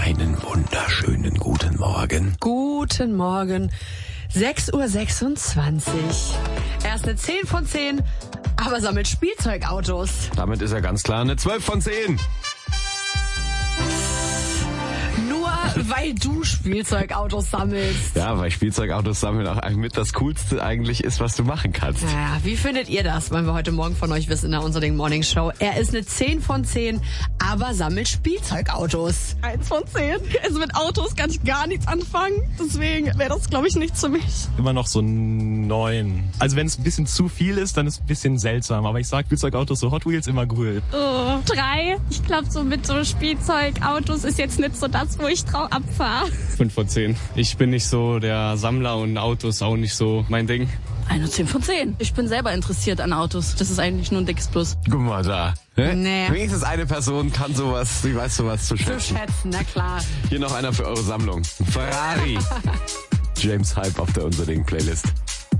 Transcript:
Einen wunderschönen guten Morgen. Guten Morgen. 6:26 Uhr. Er ist eine 10 von 10, aber sammelt Spielzeugautos. Damit ist er ganz klar eine 12 von 10. Nur weil du Spielzeugautos sammelst. Ja, weil Spielzeugautos sammeln auch mit das Coolste eigentlich ist, was du machen kannst. Naja, wie findet ihr das? Wollen wir heute Morgen von euch wissen in der Unser Morning Show. Er ist eine 10 von 10, aber sammelt Spielzeugautos. 1 von 10. Also mit Autos kann ich gar nichts anfangen. Deswegen wäre das, glaube ich, nichts für mich. Immer noch so 9. Also wenn es ein bisschen zu viel ist, dann ist es ein bisschen seltsam. Aber ich sag Spielzeugautos, so Hot Wheels, immer cool. 3. Ich glaube, so mit so Spielzeugautos ist jetzt nicht so das, wo ich drauf abfahre. 5 von 10. Ich bin nicht so der Sammler und Autos auch nicht so mein Ding. Eine 10 von 10. Ich bin selber interessiert an Autos. Das ist eigentlich nur ein dickes Plus. Guck mal da. Nee. Wenigstens eine Person kann sowas, die weiß sowas zu schätzen. Na klar. Hier noch einer für eure Sammlung. Ferrari. James Hype auf der Unser Playlist.